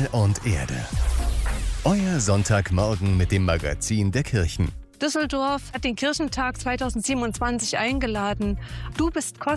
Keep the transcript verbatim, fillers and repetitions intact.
und Erde. Euer Sonntagmorgen mit dem Magazin der Kirchen. Düsseldorf hat den Kirchentag zweitausendsiebenundzwanzig eingeladen. Du bist kostbar.